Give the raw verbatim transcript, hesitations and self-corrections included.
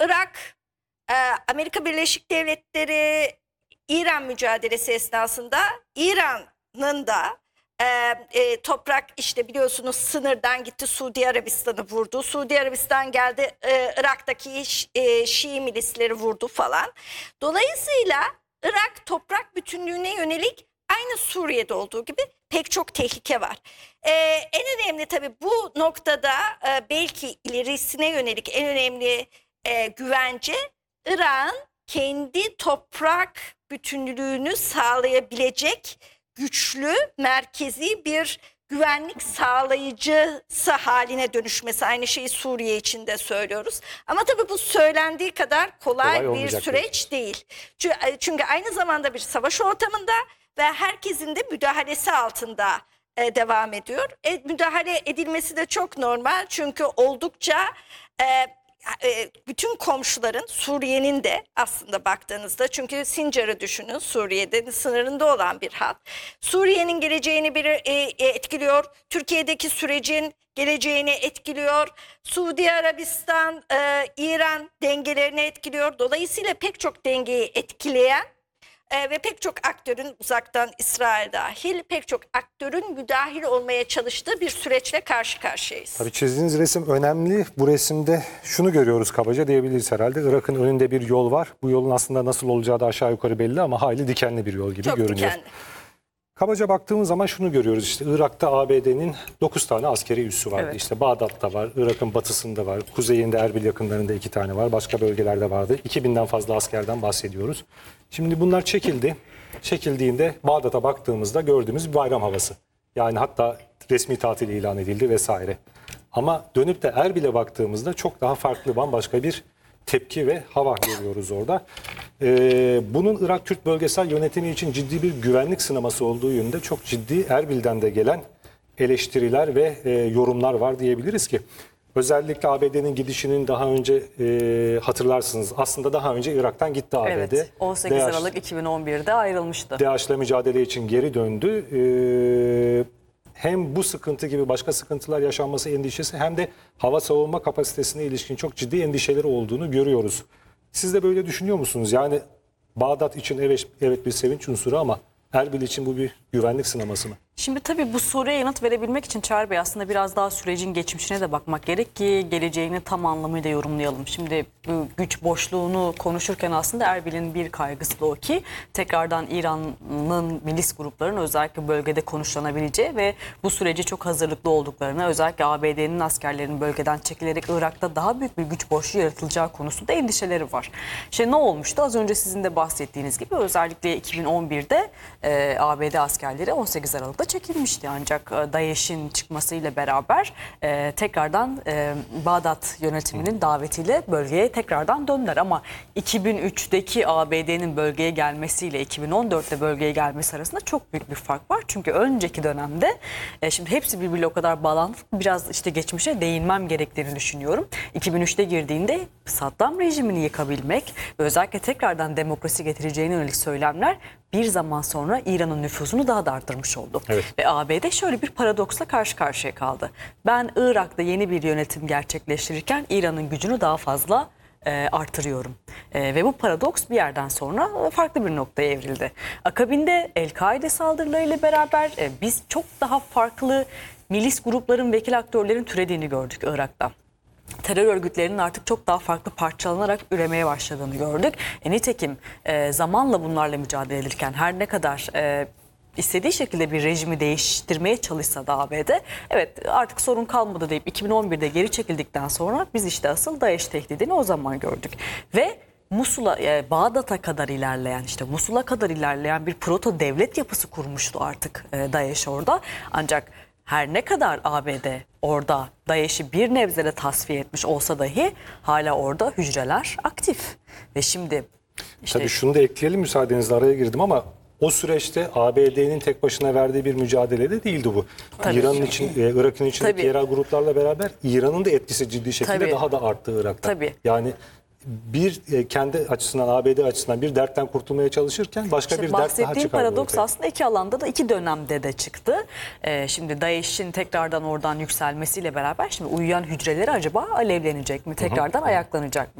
Irak, e, Amerika Birleşik Devletleri, İran mücadelesi esnasında İran'ın da e, e, toprak işte biliyorsunuz sınırdan gitti Suudi Arabistan'ı vurdu. Suudi Arabistan geldi e, Irak'taki e, Şii milisleri vurdu falan. Dolayısıyla Irak toprak bütünlüğüne yönelik aynı Suriye'de olduğu gibi pek çok tehlike var. Ee, en önemli tabii bu noktada e, belki ilerisine yönelik en önemli e, güvence Irak'ın kendi toprak bütünlüğünü sağlayabilecek güçlü, merkezi bir güvenlik sağlayıcısı haline dönüşmesi. Aynı şeyi Suriye için de söylüyoruz. Ama tabii bu söylendiği kadar kolay, kolay bir süreç değil. Çünkü aynı zamanda bir savaş ortamında ve herkesin de müdahalesi altında e, devam ediyor. E, müdahale edilmesi de çok normal çünkü oldukça e, e, bütün komşuların, Suriye'nin de aslında baktığınızda, çünkü Sincar'ı düşünün, Suriye'de sınırında olan bir hat. Suriye'nin geleceğini bir e, e, etkiliyor, Türkiye'deki sürecin geleceğini etkiliyor, Suudi Arabistan, e, İran dengelerini etkiliyor. Dolayısıyla pek çok dengeyi etkileyen Ee, ve pek çok aktörün, uzaktan İsrail dahil, pek çok aktörün müdahil olmaya çalıştığı bir süreçle karşı karşıyayız. Tabii çizdiğiniz resim önemli. Bu resimde şunu görüyoruz kabaca diyebiliriz herhalde. Irak'ın önünde bir yol var. Bu yolun aslında nasıl olacağı da aşağı yukarı belli ama hayli dikenli bir yol gibi çok görünüyor. Dikenli. Kabaca baktığımız zaman şunu görüyoruz, işte Irak'ta A B D'nin dokuz tane askeri üssü vardı. Evet. İşte Bağdat'ta var, Irak'ın batısında var, kuzeyinde Erbil yakınlarında iki tane var, başka bölgelerde vardı. iki binden fazla askerden bahsediyoruz. Şimdi bunlar çekildi. Çekildiğinde Bağdat'a baktığımızda gördüğümüz bir bayram havası. Yani hatta resmi tatil ilan edildi vesaire. Ama dönüp de Erbil'e baktığımızda çok daha farklı, bambaşka bir tepki ve hava görüyoruz orada. Ee, bunun Irak Kürt bölgesel yönetimi için ciddi bir güvenlik sınaması olduğu yönünde çok ciddi Erbil'den de gelen eleştiriler ve e, yorumlar var diyebiliriz ki. Özellikle A B D'nin gidişinin daha önce e, hatırlarsınız aslında daha önce Irak'tan gitti A B D. Evet, on sekiz Aralık iki bin on bir'de ayrılmıştı. DAEŞ'le mücadele için geri döndü. Ee, hem bu sıkıntı gibi başka sıkıntılar yaşanması endişesi hem de hava savunma kapasitesine ilişkin çok ciddi endişeleri olduğunu görüyoruz. Siz de böyle düşünüyor musunuz? Yani Bağdat için evet, evet bir sevinç unsuru ama Erbil için bu bir güvenlik sınaması mı? Şimdi tabii bu soruya yanıt verebilmek için Çağrı Bey aslında biraz daha sürecin geçmişine de bakmak gerek ki geleceğini tam anlamıyla yorumlayalım. Şimdi bu güç boşluğunu konuşurken aslında Erbil'in bir kaygısı da o ki tekrardan İran'ın milis gruplarının özellikle bölgede konuşlanabileceği ve bu sürece çok hazırlıklı olduklarını, özellikle A B D'nin askerlerinin bölgeden çekilerek Irak'ta daha büyük bir güç boşluğu yaratılacağı konusunda endişeleri var. İşte ne olmuştu? Az önce sizin de bahsettiğiniz gibi özellikle iki bin on bir'de e, A B D askerleri on sekiz Aralık'ta çekilmişti, ancak DAEŞ'in çıkmasıyla beraber e, tekrardan e, Bağdat yönetiminin davetiyle bölgeye tekrardan döndüler. Ama iki bin üç'teki A B D'nin bölgeye gelmesiyle iki bin on dört'te bölgeye gelmesi arasında çok büyük bir fark var. Çünkü önceki dönemde e, şimdi hepsi birbiriyle o kadar bağlantılı, biraz işte geçmişe değinmem gerektiğini düşünüyorum. iki bin üç'te girdiğinde Saddam rejimini yıkabilmek ve özellikle tekrardan demokrasi getireceğine yönelik söylemler bir zaman sonra İran'ın nüfuzunu daha da arttırmış oldu. Evet. Ve A B D şöyle bir paradoksla karşı karşıya kaldı. Ben Irak'ta yeni bir yönetim gerçekleştirirken İran'ın gücünü daha fazla e, artırıyorum. E, ve bu paradoks bir yerden sonra farklı bir noktaya evrildi. Akabinde El-Kaide saldırılarıyla beraber e, biz çok daha farklı milis grupların, vekil aktörlerin türediğini gördük Irak'ta. Terör örgütlerinin artık çok daha farklı parçalanarak üremeye başladığını gördük. E, nitekim e, zamanla bunlarla mücadele edilirken her ne kadar e, istediği şekilde bir rejimi değiştirmeye çalışsa da A B D, evet artık sorun kalmadı deyip iki bin on bir'de geri çekildikten sonra biz işte asıl DAEŞ tehdidini o zaman gördük. Ve Musul'a, e, Bağdat'a kadar ilerleyen, işte Musul'a kadar ilerleyen bir proto devlet yapısı kurmuştu artık e, DAEŞ orada. Ancak her ne kadar A B D orada DAEŞ'i bir nebzede tasfiye etmiş olsa dahi hala orada hücreler aktif. Ve şimdi işte... Tabii şunu da ekleyelim, müsaadenizle araya girdim ama o süreçte A B D'nin tek başına verdiği bir mücadele de değildi bu. İran'ın için, e, Irak'ın içindeki Tabii. yerel gruplarla beraber İran'ın da etkisi ciddi şekilde Tabii. daha da arttı Irak'ta. Tabii. Yani bir e, kendi açısından, A B D açısından bir dertten kurtulmaya çalışırken başka işte bir dert daha çıkardı. Bahsettiğim paradoks aslında iki alanda da iki dönemde de çıktı. Ee, şimdi DAEŞ'in tekrardan oradan yükselmesiyle beraber şimdi uyuyan hücreleri acaba alevlenecek mi? Tekrardan hı hı. ayaklanacak mı?